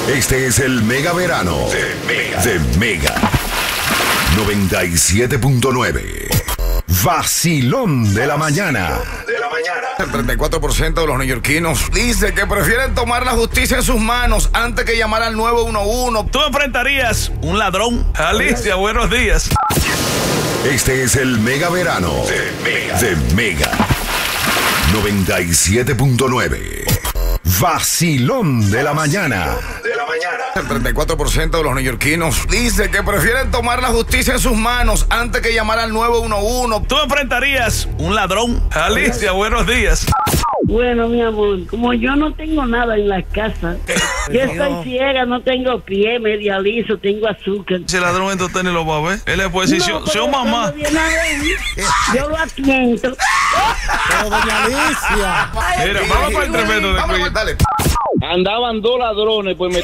Este es el Mega Verano de Mega 97.9. Vacilón de la mañana. El 34% de los neoyorquinos dice que prefieren tomar la justicia en sus manos antes que llamar al 911. ¿Tú enfrentarías un ladrón? Alicia, buenos días. Este es el Mega Verano de Mega 97.9. Vacilón de la mañana. El 34% de los neoyorquinos dice que prefieren tomar la justicia en sus manos antes que llamar al 911. ¿Tú enfrentarías un ladrón? Alicia, buenos días. Bueno, mi amor, como yo no tengo nada en la casa, yo estoy ciega, no tengo pie, media liso, tengo azúcar. Si el ladrón entonces ni lo va a ver. Él es posición, No, pero mamá. cuando viene a ver, yo lo atiendo. Pero doña Alicia. Mira, vamos para el tremendo de Vamos, Queen. dale. Andaban dos ladrones, pues me